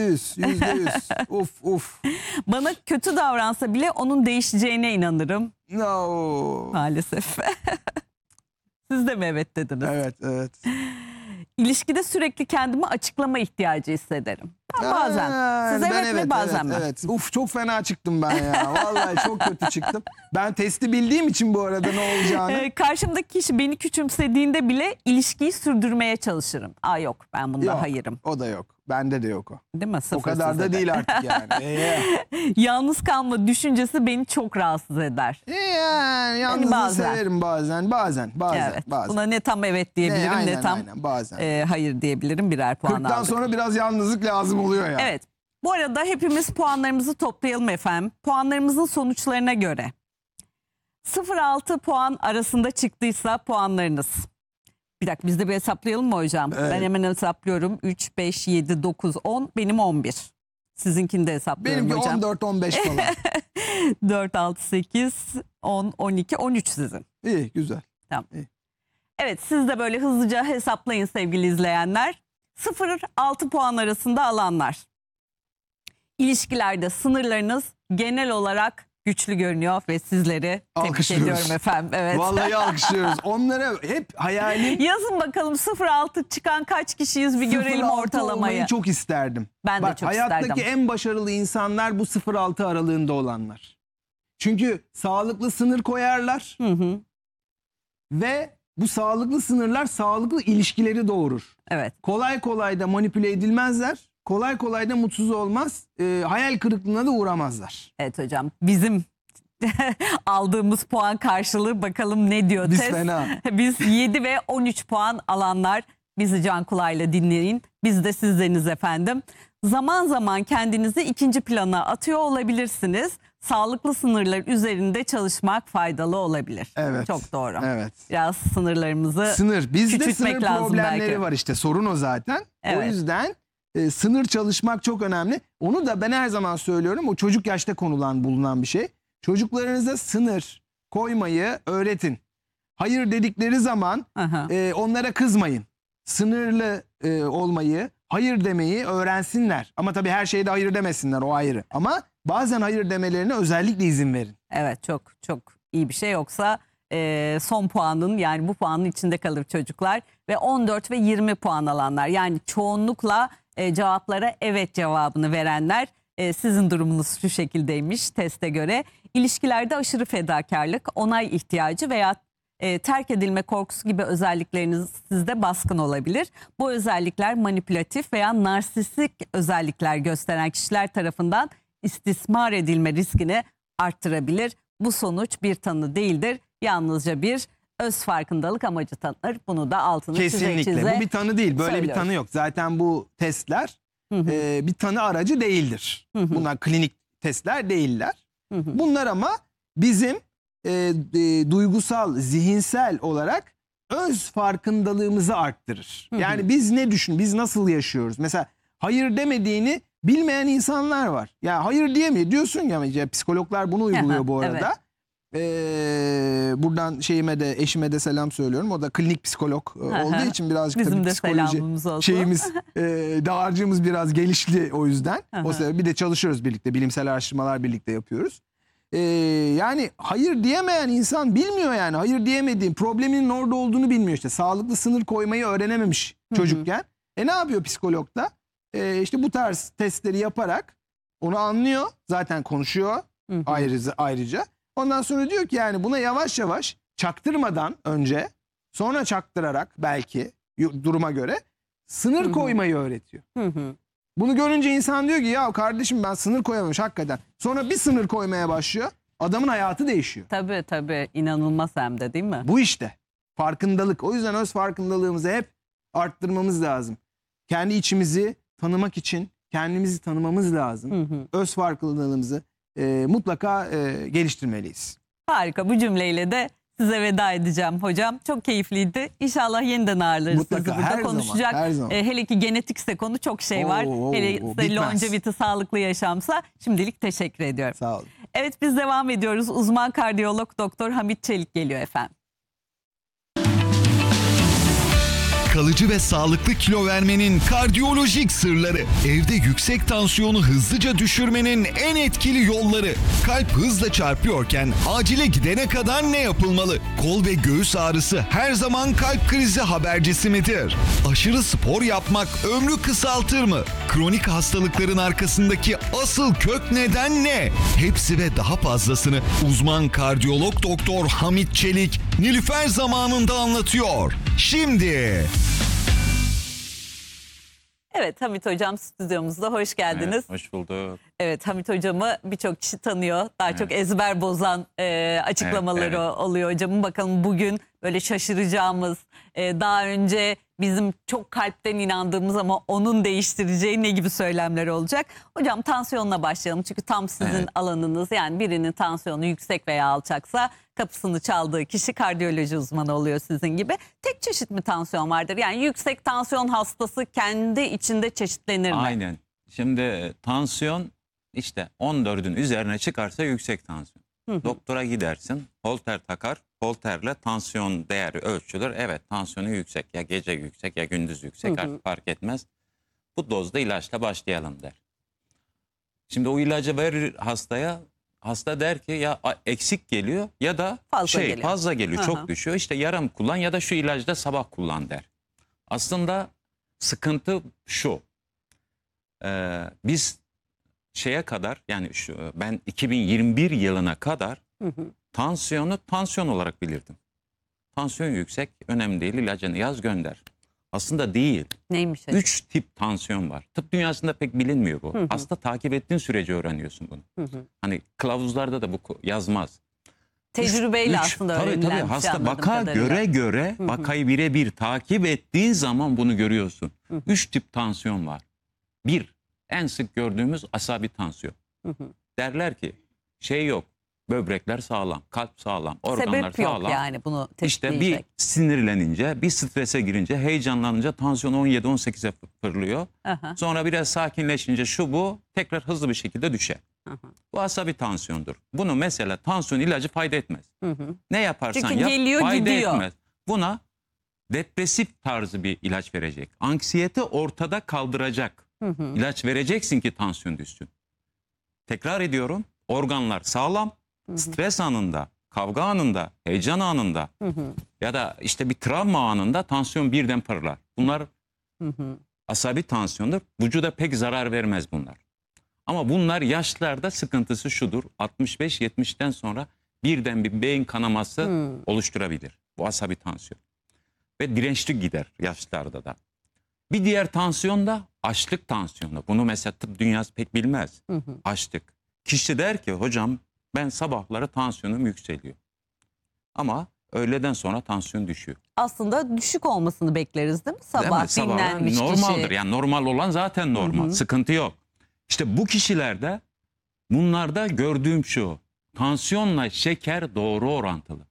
%100. Uf. Bana kötü davransa bile onun değişeceğine inanırım. No. Maalesef. Siz de mi evet dediniz? Evet. İlişkide sürekli kendimi açıklama ihtiyacı hissederim. Bazen. Siz evet mi bazen mi? Evet. Çok fena çıktım ben ya. Vallahi çok kötü çıktım. Ben testi bildiğim için bu arada ne olacağını. Karşımdaki kişi beni küçümsediğinde bile ilişkiyi sürdürmeye çalışırım. Yok, ben bunda Yok, hayırım. O da yok. Bende de yok o. Değil mi? O kadar da değil artık yani. Yalnız kalma düşüncesi beni çok rahatsız eder. Yani yalnızlığı severim bazen. Evet. Buna ne tam evet diyebilirim ne tam bazen. hayır diyebilirim, birer puan 40'tan aldık. sonra biraz yalnızlık lazım oluyor ya. Evet. Bu arada hepimiz puanlarımızı toplayalım efendim. Puanlarımızın sonuçlarına göre 0-6 puan arasında çıktıysa puanlarınız. Bir dakika, biz de bir hesaplayalım mı hocam? Evet. Ben hemen hesaplıyorum. 3, 5, 7, 9, 10. Benim 11. Sizinkini de hesaplıyorum Benimki hocam. 14-15 falan. 4, 6, 8, 10, 12, 13 sizin. İyi, güzel. Tamam. İyi. Evet, siz de böyle hızlıca hesaplayın sevgili izleyenler. 0-6 puan arasında alanlar. İlişkilerde sınırlarınız genel olarak güçlü görünüyor ve sizleri tebrik ediyorum efendim. Evet. Vallahi alkışlıyoruz. Onlara hep hayalim. Yazın bakalım 0-6 çıkan kaç kişiyiz, bir görelim ortalamayı. Çok isterdim. Ben de çok isterdim. Hayattaki en başarılı insanlar bu 0-6 aralığında olanlar. Çünkü sağlıklı sınır koyarlar. Ve bu sağlıklı sınırlar sağlıklı ilişkileri doğurur. Evet. Kolay kolay da manipüle edilmezler. Kolay kolay da mutsuz olmaz. Hayal kırıklığına da uğramazlar. Evet hocam, bizim aldığımız puan karşılığı bakalım ne diyor Biz test. fena. Biz 7 ve 13 puan alanlar, bizi can kulağıyla dinleyin. Biz de sizleniz efendim. Zaman zaman kendinizi ikinci plana atıyor olabilirsiniz. Sağlıklı sınırlar üzerinde çalışmak faydalı olabilir. Evet. Çok doğru. Evet. Biraz sınırlarımızı Bizde sınır lazım problemleri belki. var işte. Sorun o zaten. Evet. O yüzden sınır çalışmak çok önemli. Onu da ben her zaman söylüyorum. O çocuk yaşta bulunan bir şey. Çocuklarınıza sınır koymayı öğretin. Hayır dedikleri zaman onlara kızmayın. Sınırlı olmayı, hayır demeyi öğrensinler. Ama tabii her şeyde hayır demesinler, o ayrı. Ama bazen hayır demelerine özellikle izin verin. Evet, çok iyi bir şey, yoksa son puanın, yani bu puanın içinde kalır çocuklar. Ve 14 ve 20 puan alanlar, yani çoğunlukla cevaplara evet cevabını verenler, sizin durumunuz şu şekildeymiş teste göre. İlişkilerde aşırı fedakarlık, onay ihtiyacı veya terk edilme korkusu gibi özellikleriniz sizde baskın olabilir. Bu özellikler manipülatif veya narsistik özellikler gösteren kişiler tarafından istismar edilme riskini arttırabilir. Bu sonuç bir tanı değildir. Yalnızca bir öz farkındalık amacı tanır. Bunu da altını kesinlikle. Bu bir tanı değil. Böyle bir tanı yok. Zaten bu testler bir tanı aracı değildir. Bunlar klinik testler değiller. Bunlar ama bizim duygusal, zihinsel olarak öz farkındalığımızı arttırır. Yani biz ne biz nasıl yaşıyoruz? Mesela hayır demediğini bilmeyen insanlar var. Ya hayır diyemiyor diyorsun ya, psikologlar bunu uyguluyor bu arada. Evet. Buradan eşime de selam söylüyorum. O da klinik psikolog olduğu için birazcık bizim tabii psikoloji dağarcığımız biraz gelişti o yüzden. O sebeple bir de çalışıyoruz birlikte, bilimsel araştırmalar birlikte yapıyoruz. Yani hayır diyemeyen insan bilmiyor yani. Hayır diyemediğim, probleminin orada olduğunu bilmiyor işte. Sağlıklı sınır koymayı öğrenememiş çocukken. Ne yapıyor psikolog da? İşte bu tarz testleri yaparak onu anlıyor. Zaten konuşuyor ayrıca. Ondan sonra diyor ki yani buna yavaş yavaş çaktırmadan önce, sonra çaktırarak belki duruma göre sınır koymayı öğretiyor. Bunu görünce insan diyor ki ya kardeşim ben sınır koyamamış hakikaten. Sonra bir sınır koymaya başlıyor. Adamın hayatı değişiyor. Tabii, inanılmaz hem de, değil mi? Bu işte farkındalık. O yüzden öz farkındalığımızı hep arttırmamız lazım. Kendi içimizi tanımak için kendimizi tanımamız lazım. Öz farkındalığımızı mutlaka geliştirmeliyiz. Harika, bu cümleyle de size veda edeceğim hocam. Çok keyifliydi. İnşallah yeniden ağırlarız sizi burada. Konuşacak. Her zaman. Hele ki genetikse konu çok şey var. Hele longevity, sağlıklı yaşamsa. Şimdilik teşekkür ediyorum. Sağ olun. Evet, biz devam ediyoruz. Uzman kardiyolog Doktor Hamit Çelik geliyor efendim. kalıcı ve sağlıklı kilo vermenin kardiyolojik sırları. Evde yüksek tansiyonu hızlıca düşürmenin en etkili yolları. Kalp hızla çarpıyorken acile gidene kadar ne yapılmalı? Kol ve göğüs ağrısı her zaman kalp krizi habercisi midir? Aşırı spor yapmak ömrü kısaltır mı? Kronik hastalıkların arkasındaki asıl kök neden ne? Hepsi ve daha fazlasını uzman kardiyolog doktor Hamit Çelik Nilüfer zamanında anlatıyor. Şimdi. Evet, Hamit Hocam stüdyomuzda, hoş geldiniz. Evet, hoş bulduk. Evet, Hamit Hocam'ı birçok kişi tanıyor. Daha çok ezber bozan açıklamaları Evet, evet. oluyor hocamın. Bakalım bugün böyle şaşıracağımız, daha önce bizim çok kalpten inandığımız ama onun değiştireceği ne gibi söylemler olacak? Hocam tansiyonla başlayalım. Çünkü tam sizin Evet. alanınız. Yani birinin tansiyonu yüksek veya alçaksa kapısını çaldığı kişi kardiyoloji uzmanı oluyor sizin gibi. Tek çeşit mi tansiyon vardır? Yani yüksek tansiyon hastası kendi içinde çeşitlenir mi? Aynen. Şimdi tansiyon işte 14'ün üzerine çıkarsa yüksek tansiyon. Doktora gidersin, holter takar. Holterle tansiyon değeri ölçülür. Evet, tansiyonu yüksek. Ya gece yüksek ya gündüz yüksek, artık fark etmez. Bu dozda ilaçla başlayalım der. Şimdi o ilacı verir hastaya. Hasta der ki ya eksik geliyor ya da fazla geliyor. Çok düşüyor. İşte yarım kullan ya da şu ilacı da sabah kullan der. Aslında sıkıntı şu. Biz şeye kadar, yani ben 2021 yılına kadar tansiyonu tansiyon olarak bilirdim. Tansiyon yüksek, önemli değil, ilacını yaz gönder. Aslında değil. Neymiş hocam? 3 tip tansiyon var. Tıp dünyasında pek bilinmiyor bu. Hasta takip ettiğin sürece öğreniyorsun bunu. Hani kılavuzlarda da bu yazmaz. Tecrübeyle aslında öğrenilen bir şey Hasta anladığım vaka kadarıyla. göre vakayı birebir takip ettiğin zaman bunu görüyorsun. 3 tip tansiyon var. Bir, en sık gördüğümüz asabi tansiyon. Derler ki şey yok, böbrekler sağlam, kalp sağlam, organlar Sebep yok sağlam. yani bunu İşte bir teşhisleyecek. sinirlenince, bir strese girince, heyecanlanınca tansiyon 17-18'e fırlıyor. Aha. Sonra biraz sakinleşince şu bu tekrar hızlı bir şekilde düşer. Bu asabi tansiyondur. Bunu mesela tansiyon ilacı fayda etmez. Ne yaparsan Çünkü yap geliyor, fayda gidiyor. etmez. Buna depresif tarzı bir ilaç verecek. Anksiyete ortada kaldıracak. İlaç vereceksin ki tansiyon düşsün. Tekrar ediyorum, organlar sağlam. Stres anında, kavga anında, heyecan anında ya da işte bir travma anında tansiyon birden fırlar. Bunlar asabi tansiyondur. Vücuda pek zarar vermez bunlar. Ama bunlar yaşlarda sıkıntısı şudur. 65-70'ten sonra birden bir beyin kanaması oluşturabilir. Bu asabi tansiyon. Ve dirençli gider yaşlarda da. Bir diğer tansiyon da açlık tansiyonu. Bunu mesela tıp dünyası pek bilmez. Açlık. Kişi der ki hocam ben sabahları tansiyonum yükseliyor. Ama öğleden sonra tansiyon düşüyor. Aslında düşük olmasını bekleriz değil mi? Değil mi? Sabah dinlenmiş normaldir. kişi. Yani normal olan zaten normal. Sıkıntı yok. İşte bu kişilerde bunlarda gördüğüm şu. Tansiyonla şeker doğru orantılı.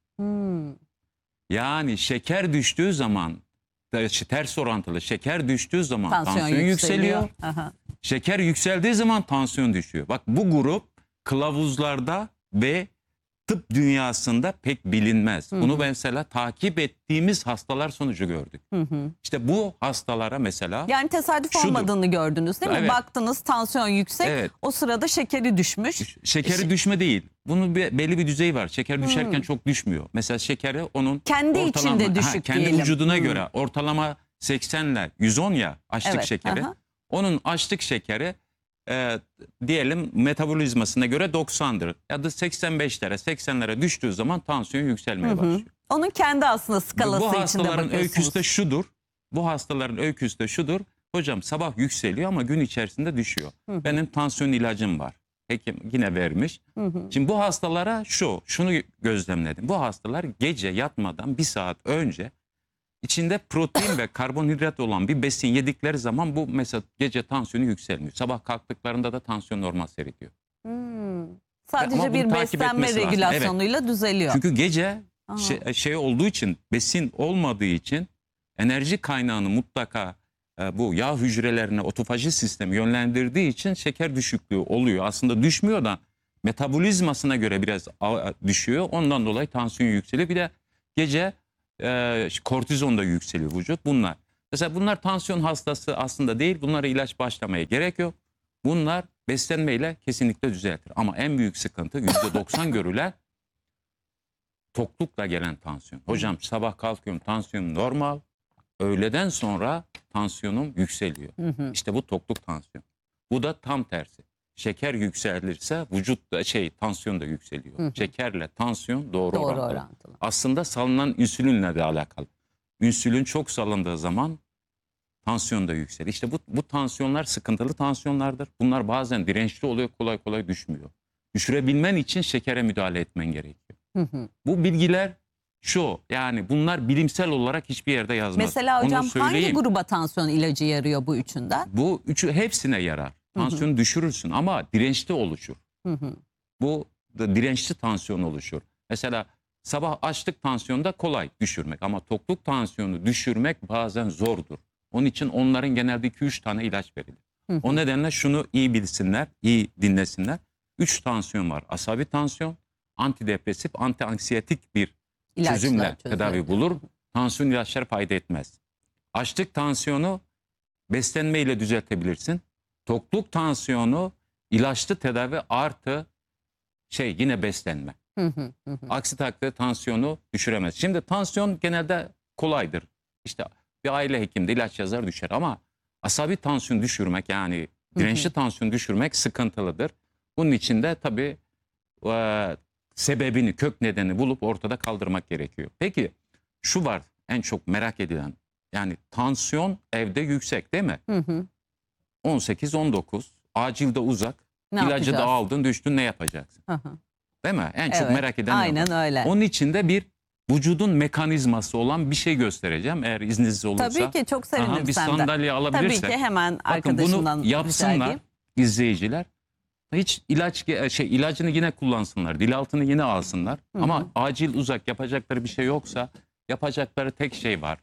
Yani şeker düştüğü zaman ters orantılı. Şeker düştüğü zaman tansiyon yükseliyor. Aha. Şeker yükseldiği zaman tansiyon düşüyor. Bak bu grup kılavuzlarda ve tıp dünyasında pek bilinmez. Bunu mesela takip ettiğimiz hastalar sonucu gördük. İşte bu hastalara mesela... Yani tesadüf Şudur. olmadığını gördünüz değil mi? Evet. Baktınız tansiyon yüksek. Evet. O sırada şekeri düşmüş. Şekeri düşme değil. Bunun belli bir düzeyi var. Şeker düşerken çok düşmüyor. Mesela şekeri onun Kendi içinde düşük kendi diyelim. vücuduna göre ortalama 80 ile 180 ya açlık Evet, şekeri. aha. Onun açlık şekeri diyelim metabolizmasına göre 90'dır. Ya da 85'lere 80'lere düştüğü zaman tansiyon yükselmeye başlıyor. Onun kendi aslında skalası Bu içinde hastaların bakıyorsunuz. öyküsü de şudur. Bu hastaların öyküsü de şudur. Hocam sabah yükseliyor ama gün içerisinde düşüyor. Benim tansiyon ilacım var. Hekim yine vermiş. Şimdi bu hastalara şunu gözlemledim. Bu hastalar gece yatmadan bir saat önce içinde protein ve karbonhidrat olan bir besin yedikleri zaman bu mesela gece tansiyonu yükselmiyor. Sabah kalktıklarında da tansiyon normal seyrediyor. Sadece Ama bir bunu takip beslenme etmesi lazım. regülasyonuyla düzeliyor. Çünkü gece Aa. şey olduğu için, besin olmadığı için enerji kaynağını mutlaka bu yağ hücrelerine otofaji sistemi yönlendirdiği için şeker düşüklüğü oluyor. Aslında düşmüyor da metabolizmasına göre biraz düşüyor. Ondan dolayı tansiyon yükseliyor. Bir de gece kortizon da yükseliyor vücut. Bunlar. Mesela bunlar tansiyon hastası aslında değil. Bunlara ilaç başlamaya gerek yok. Bunlar beslenmeyle kesinlikle düzeltir. Ama en büyük sıkıntı %90 görülen toklukla gelen tansiyon. Hocam sabah kalkıyorum, tansiyonum normal. Öğleden sonra tansiyonum yükseliyor. İşte bu tokluk tansiyon. Bu da tam tersi. Şeker yükselirse vücutta tansiyon da yükseliyor. Şekerle tansiyon doğru orantılı. Aslında salınan insülinle de alakalı. İnsülin çok salındığı zaman tansiyon da yükselir. İşte bu tansiyonlar sıkıntılı tansiyonlardır. Bunlar bazen dirençli oluyor, kolay kolay düşmüyor. Düşürebilmen için şekere müdahale etmen gerekiyor. Bu bilgiler yani bunlar bilimsel olarak hiçbir yerde yazmaz. Mesela Onu hocam hangi söyleyeyim. gruba tansiyon ilacı yarıyor bu üçünden? Bu üçü hepsine yarar. Tansiyonu düşürürsün ama dirençli oluşur. Bu da dirençli tansiyon oluşur. Mesela sabah açlık tansiyonu da kolay düşürmek ama tokluk tansiyonu düşürmek bazen zordur. Onun için onların genelde 2-3 tane ilaç verilir. O nedenle şunu iyi bilsinler, iyi dinlesinler. 3 tansiyon var. Asabi tansiyon, antidepresif, antianksiyetik bir çözümle tedavi bulur. Tansiyon ilaçları fayda etmez. Açlık tansiyonu beslenmeyle düzeltebilirsin. Tokluk tansiyonu ilaçlı tedavi artı yine beslenme. Aksi takdirde tansiyonu düşüremez. Şimdi tansiyon genelde kolaydır. İşte bir aile hekimde ilaç yazar düşer ama asabi tansiyon düşürmek yani dirençli tansiyon düşürmek sıkıntılıdır. Bunun için de tabii sebebini, kök nedeni bulup ortada kaldırmak gerekiyor. Peki şu var en çok merak edilen, yani tansiyon evde yüksek değil mi? 18-19, acilde uzak, ilacı da aldın düştün, ne yapacaksın? Değil mi? En çok merak eden aynen öyle. Onun içinde bir vücudun mekanizması olan bir şey göstereceğim eğer izniniz olursa. Tabii ki, çok sevinirim bir senden. sandalye alabilirsek. Tabii ki, hemen Bakın arkadaşımdan bunu rica yapsınlar edeyim. izleyiciler. Hiç ilacını yine kullansınlar. Dil altını yine alsınlar. Ama acil uzak yapacakları bir şey yoksa yapacakları tek şey var.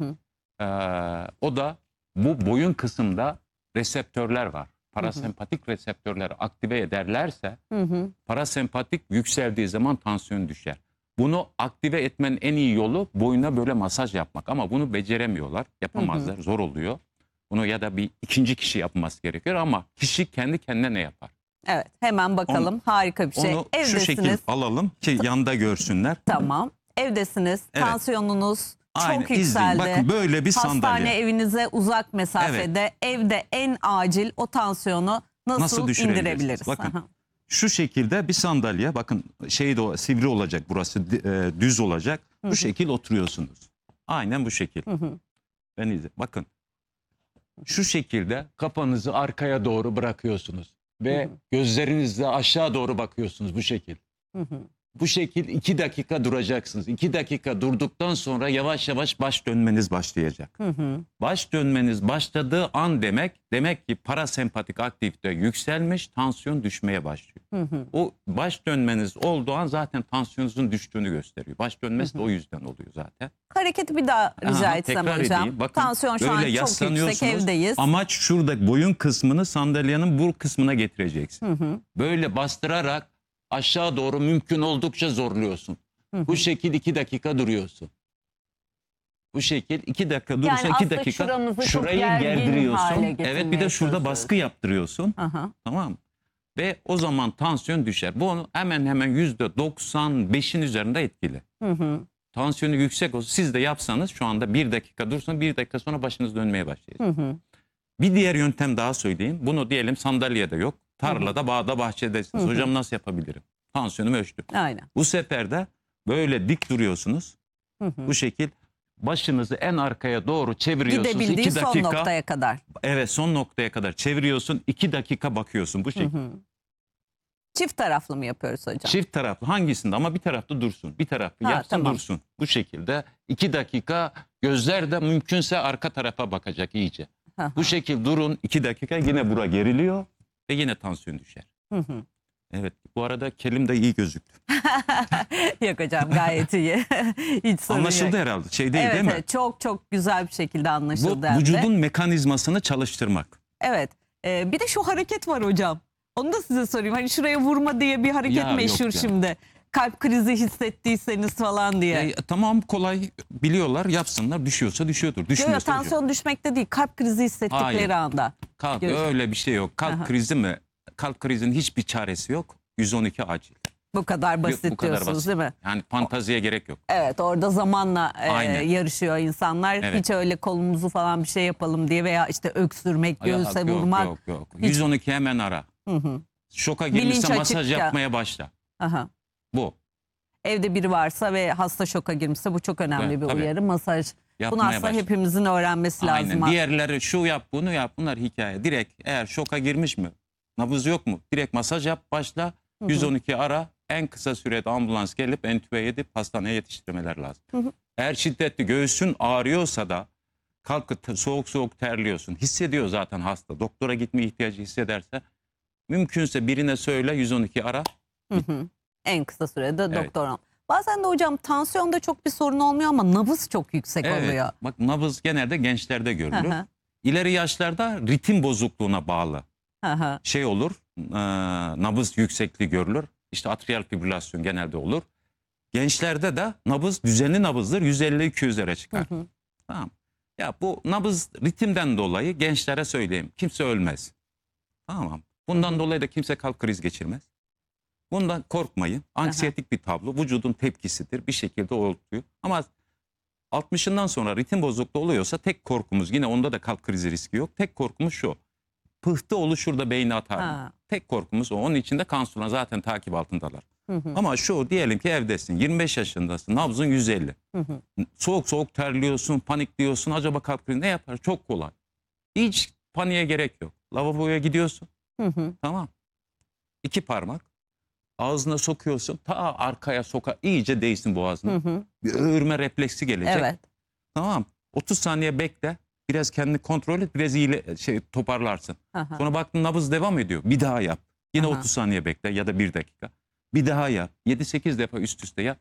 O da bu boyun kısımda reseptörler var. Parasempatik reseptörleri aktive ederlerse parasempatik yükseldiği zaman tansiyon düşer. Bunu aktive etmenin en iyi yolu boyuna böyle masaj yapmak. Ama bunu beceremiyorlar, yapamazlar, zor oluyor. Bunu ya da bir ikinci kişi yapması gerekiyor ama kişi kendi kendine ne yapar? Evet, hemen bakalım. Harika bir şey. Onu şu Evdesiniz. şekilde alalım ki yanda görsünler. Tamam. Evdesiniz. Evet. Tansiyonunuz Aynen, çok izleyin. yükseldi. Bakın böyle bir sandalye. Hastane evinize uzak mesafede, evde en acil o tansiyonu nasıl düşürebiliriz? indirebiliriz? Bakın Aha. şu şekilde bir sandalye, bakın de sivri olacak burası, düz olacak. Bu şekil oturuyorsunuz. Aynen bu şekil. Ben izle. Bakın şu şekilde kafanızı arkaya doğru bırakıyorsunuz ve gözlerinizle aşağı doğru bakıyorsunuz bu şekil. Bu şekil 2 dakika duracaksınız. 2 dakika durduktan sonra yavaş yavaş baş dönmeniz başlayacak. Baş dönmeniz başladığı an demek ki parasempatik aktivite yükselmiş, tansiyon düşmeye başlıyor. O baş dönmeniz olduğu an zaten tansiyonunuzun düştüğünü gösteriyor. Baş dönmesi de o yüzden oluyor zaten. Hareketi bir daha rica etsem tekrar hocam. edeyim. Bakın, Tansiyon şu an böyle çok yüksek, yaslanıyorsunuz. evdeyiz. Amaç şurada boyun kısmını sandalyenin bu kısmına getireceksin. Böyle bastırarak aşağı doğru mümkün oldukça zorluyorsun. Bu şekil 2 dakika duruyorsun. Bu şekil 2 dakika durursun, 2 dakika şuramızı çok şurayı gergin hale gerdiriyorsun. getirmeye Evet, bir de şurada çalışıyoruz. baskı yaptırıyorsun. Tamam mı? Ve o zaman tansiyon düşer. Bu hemen %95'in üzerinde etkili. Tansiyonu yüksek olsa siz de yapsanız şu anda 1 dakika dursun, 1 dakika sonra başınız dönmeye başlayacak. Bir diğer yöntem daha söyleyeyim. Bunu diyelim sandalyede yok. Tarlada, bağda, bahçedesiniz. Hocam nasıl yapabilirim? Tansiyonumu ölçtüm. Aynen. Bu sefer de böyle dik duruyorsunuz. Bu şekil başınızı en arkaya doğru çeviriyorsunuz. 2 Gidebildiği dakika. son noktaya kadar. Evet, son noktaya kadar çeviriyorsun. 2 dakika bakıyorsun bu şekil. Çift taraflı mı yapıyoruz hocam? Çift taraflı hangisinde ama bir tarafta dursun. Bir tarafta yapsın tamam. dursun. Bu şekilde 2 dakika gözler de mümkünse arka tarafa bakacak iyice. Bu şekil durun 2 dakika, yine bura geriliyor ve yine tansiyon düşer. Evet, bu arada kelim de iyi gözüktü. Yok hocam, gayet iyi. Hiç sorun Anlaşıldı yok. herhalde. Değil mi? Evet, çok çok güzel bir şekilde anlaşıldı. Bu hem de. vücudun mekanizmasını çalıştırmak. Evet. Bir de şu hareket var hocam. Onu da size sorayım. Hani şuraya vurma diye bir hareket Ya, yok meşhur ya. şimdi. kalp krizi hissettiyseniz falan diye. Tamam, kolay, biliyorlar, yapsınlar, düşüyorsa düşüyordur. Yok, Düşmüyorsa düşüyor. tansiyon düşmekte değil, kalp krizi hissettikleri Hayır. anda. Kalp, Göz- öyle bir şey yok. Kalp krizi mi? Kalp krizinin hiçbir çaresi yok. 112 acil. Bu kadar basit Yok, bu kadar diyorsunuz basit. değil mi? Yani fantaziye gerek yok. Evet, orada zamanla Aynen. yarışıyor insanlar. Evet. Hiç öyle kolumuzu falan bir şey yapalım diye veya işte öksürmek, göğüse Yok, vurmak. Yok. 112 hemen ara. Şoka girmişse Bilinç masaj açıkça. yapmaya başla. Aha. Bu. Evde biri varsa ve hasta şoka girmişse bu çok önemli Evet, bir tabii. uyarı. Masaj. Bunu Yapmaya aslında başla. hepimizin öğrenmesi lazım. Aynen. Diğerleri şu yap, bunu yap. Bunlar hikaye. Direkt eğer şoka girmiş mi? Nabız yok mu? Direkt masaj yap, başla. 112 ara. En kısa sürede ambulans gelip entübe edip hastaneye yetiştirmeler lazım. Eğer şiddetli göğsün ağrıyorsa da kalkıp soğuk terliyorsun. Hissediyor zaten hasta. Doktora gitme ihtiyacı hissederse mümkünse birine söyle, 112 ara. En kısa sürede Evet. doktor ol. Bazen de hocam tansiyonda çok bir sorun olmuyor ama nabız çok yüksek oluyor. Bak, nabız genelde gençlerde görülür. Hı hı. İleri yaşlarda ritim bozukluğuna bağlı Aha. şey olur. Nabız yüksekliği görülür. İşte atrial fibrilasyon genelde olur. Gençlerde de nabız düzenli nabızdır. 150-200'lere çıkar. Tamam. Ya bu nabız ritimden dolayı gençlere söyleyeyim. Kimse ölmez. Tamam. Bundan dolayı da kimse kalp kriz geçirmez. Bundan korkmayın. Anksiyetik bir tablo. Vücudun tepkisidir. Bir şekilde oluyor. Ama 60'ından sonra ritim bozukluğu oluyorsa tek korkumuz, yine onda da kalp krizi riski yok. Tek korkumuz şu. Pıhtı oluşur da beyni atar mı? Ha. Tek korkumuz o. Onun için de kansula zaten takip altındalar. Ama şu, diyelim ki evdesin, 25 yaşındasın, nabzın 150. Soğuk terliyorsun, panikliyorsun. Acaba kalp krizi ne yapar? Çok kolay. Hiç paniğe gerek yok. Lavaboya gidiyorsun. Tamam. 2 parmak. Ağzına sokuyorsun. Ta arkaya iyice değsin boğazına. Bir öğürme refleksi gelecek. Evet. Tamam. 30 saniye bekle. Biraz kendini kontrol et. Biraz toparlarsın. Aha. Sonra baktın nabız devam ediyor. Bir daha yap. Yine Aha. 30 saniye bekle ya da 1 dakika. Bir daha yap. 7-8 defa üst üste yap.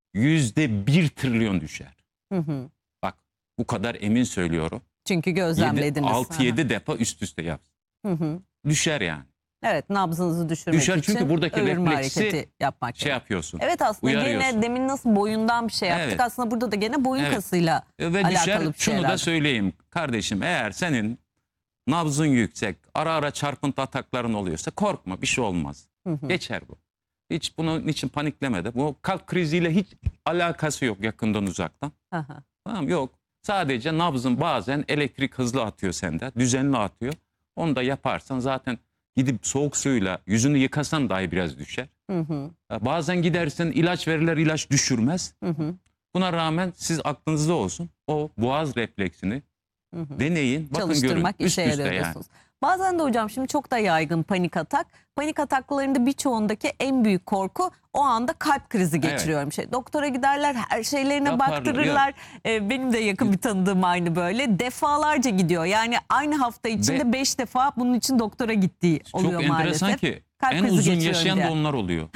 %1 trilyon düşer. Bak, bu kadar emin söylüyorum. Çünkü gözlemlediniz. 6-7 defa üst üste yap. Düşer yani. Evet, nabzınızı düşürmek Düşer için çünkü buradaki öğürme refleksi hareketi yapmak Şey gerekiyor. yapıyorsun. Evet, aslında uyarıyorsun. gene demin nasıl boyundan bir şey yaptık. Evet. Aslında burada da gene boyun Evet. kasıyla Ve alakalı düşer, bir şey şunu da herhalde. söyleyeyim kardeşim, eğer senin nabzın yüksek, ara çarpıntı atakların oluyorsa korkma, bir şey olmaz. Geçer bu. Hiç bunun için panikleme de. Bu kalp kriziyle hiç alakası yok yakından uzaktan. Aha. Tamam, yok. Sadece nabzın bazen elektrik hızlı atıyor sende, düzenli atıyor. Onu da yaparsan zaten gidip soğuk suyla yüzünü yıkasan dahi biraz düşer. Bazen gidersin, ilaç verirler, ilaç düşürmez. Buna rağmen siz aklınızda olsun, o boğaz refleksini deneyin. Bakın, Çalıştırmak görün, işe üst üste yarıyor yani. diyorsunuz. Bazen de hocam şimdi çok da yaygın panik atak. Panik ataklarında birçoğundaki en büyük korku o anda kalp krizi geçiriyorum. Doktora giderler, her şeylerine Yaparlar, baktırırlar. Benim de yakın bir tanıdığım aynı böyle. Defalarca gidiyor. Yani aynı hafta içinde 5 defa bunun için doktora gittiği oluyor Çok enteresan maalesef. ki Kalp en krizi uzun geçiriyorum yaşayan diye. da onlar oluyor.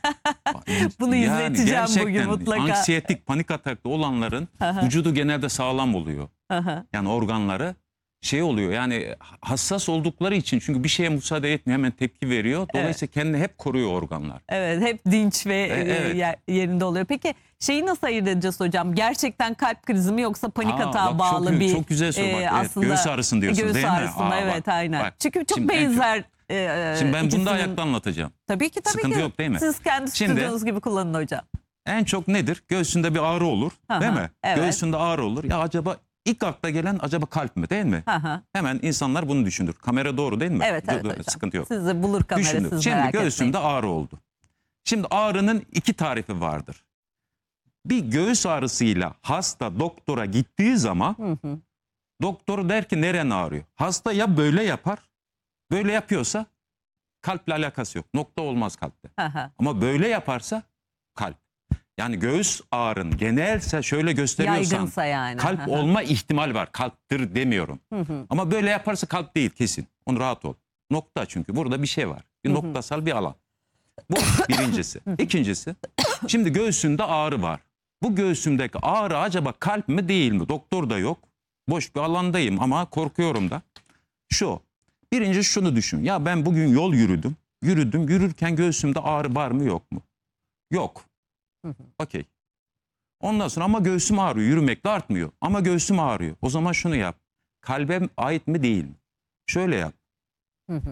Bunu izleteceğim gerçekten bugün mutlaka. Anksiyetik, panik ataklı olanların vücudu genelde sağlam oluyor. Yani organları oluyor, yani hassas oldukları için, çünkü bir şeye müsaade etmiyor, hemen tepki veriyor. Dolayısıyla kendini hep koruyor organlar. Evet, hep dinç ve evet. yerinde oluyor. Peki şeyi nasıl ayırt edeceğiz hocam? Gerçekten kalp krizi mi yoksa panik atağa bak, bağlı bir çok güzel soru. Bak, evet, aslında göğüs ağrısı diyorsun, göğüs değil mi? ağrısı mı? Evet, Bak, aynen. bak. Çünkü çok Şimdi en çok- benzer. Şimdi ben bunu ikisinin- da ayakta anlatacağım. Tabii ki Sıkıntı ki. yok, değil mi? Siz kendi Şimdi- stüdyonuz gibi kullanın hocam. En çok nedir? Göğsünde bir ağrı olur, değil mi? evet. Göğsünde ağrı olur. Ya acaba ilk akla gelen acaba kalp mi, değil mi? Hemen insanlar bunu düşünür. Kamera doğru, değil mi? Evet, evet hocam. Sıkıntı yok. Sizi bulur kamera, Düşündüm. siz Şimdi merak göğsümde etmeyin. ağrı oldu. Şimdi ağrının 2 tarifi vardır. Bir göğüs ağrısıyla hasta doktora gittiği zaman doktor der ki neren ağrıyor? Hasta ya böyle yapar, böyle yapıyorsa kalple alakası yok. Nokta olmaz kalpte. Ama böyle yaparsa kalp. Yani göğüs ağrın genelse şöyle gösteriyorsan Yaygınsa yani. kalp olma ihtimal var. Kalptir demiyorum. Ama böyle yaparsa kalp değil kesin. Onu rahat ol. Nokta, çünkü burada bir şey var. Bir noktasal bir alan. Bu birincisi. İkincisi, şimdi göğsünde ağrı var. Bu göğsümdeki ağrı acaba kalp mi değil mi? Doktor da yok. Boş bir alandayım ama korkuyorum da. Birinci şunu düşün. Ya ben bugün yol yürüdüm. Yürürken göğsümde ağrı var mı yok mu? Yok. Okey. Ondan sonra ama göğsüm ağrıyor. Yürümekle artmıyor. Ama göğsüm ağrıyor. O zaman şunu yap. Kalbe ait mi değil mi? Şöyle yap.